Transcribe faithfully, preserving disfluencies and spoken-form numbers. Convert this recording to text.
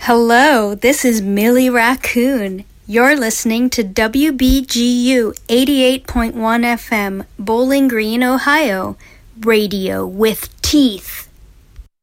Hello, this is Millie Raccoon. You're listening to W B G U eighty-eight point one F M, Bowling Green, Ohio. Radio with teeth.